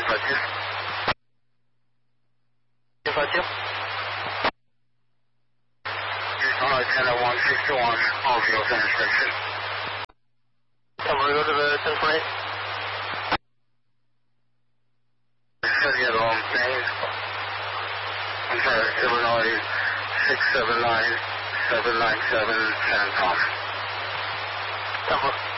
252. Alright, 10-161, all field intersection. Someone go to the 1048. Said you had the wrong thing. I'm sorry, Illinois 679-797 San Tom. Temple.